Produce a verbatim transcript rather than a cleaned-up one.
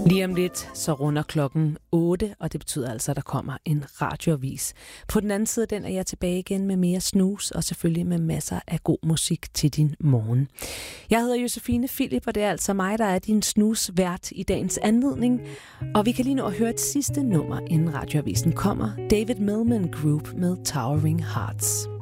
Lige om lidt så runder klokken otte, og det betyder altså, at der kommer en radioavis. På den anden side den er jeg tilbage igen med mere snus, og selvfølgelig med masser af god musik til din morgen. Jeg hedder Josefine Philip, og det er altså mig, der er din snusvært i dagens anledning. Og vi kan lige nå at høre et sidste nummer, inden radioavisen kommer. David Millman Group med Towering Hearts.